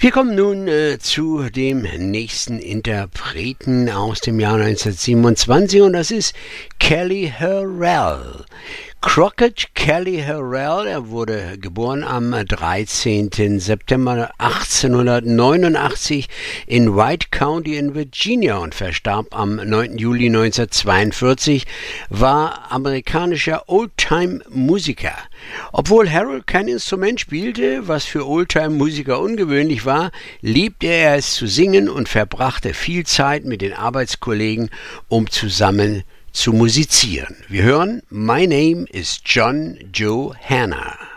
Wir kommen nun zu dem nächsten Interpreten aus dem Jahr 1927 und das ist Kelly Harrell. Crockett Kelly Harrell, er wurde geboren am 13. September 1889 in White County in Virginia und verstarb am 9. Juli 1942, war amerikanischer Oldtime-Musiker. Obwohl Harrell kein Instrument spielte, was für Oldtime-Musiker ungewöhnlich war, liebte er es zu singen und verbrachte viel Zeit mit den Arbeitskollegen, um zusammen zu musizieren. Wir hören My Name is John Joe Hannah.